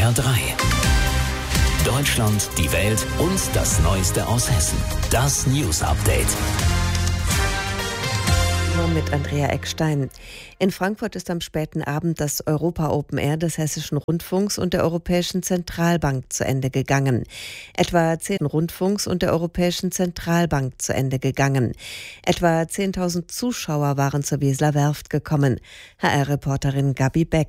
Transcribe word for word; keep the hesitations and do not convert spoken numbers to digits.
R drei. Deutschland, die Welt und das Neueste aus Hessen. Das News Update. Mit Andrea Eckstein. In Frankfurt ist am späten Abend das Europa Open Air des Hessischen Rundfunks und der Europäischen Zentralbank zu Ende gegangen. Etwa zehn Rundfunks und der Europäischen Zentralbank zu Ende gegangen. Etwa zehntausend Zuschauer waren zur Weseler Werft gekommen. H R-Reporterin Gabi Beck.